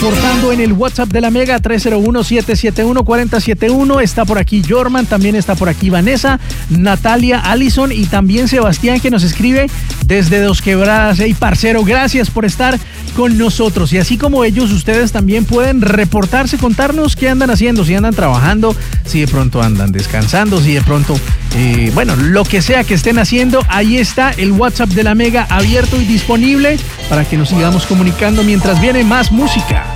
reportando en el WhatsApp de la Mega 301-771-4071. Está por aquí Jorman, también está por aquí Vanessa, Natalia, Allison y también Sebastián, que nos escribe desde Dos Quebradas. Hey, parcero, gracias por estar con nosotros. Y así como ellos, ustedes también pueden reportarse, contarnos qué andan haciendo, si andan trabajando, si de pronto andan descansando, si de pronto, bueno, lo que sea que estén haciendo. Ahí está el WhatsApp de la Mega abierto y disponible para que nos sigamos comunicando mientras viene más música.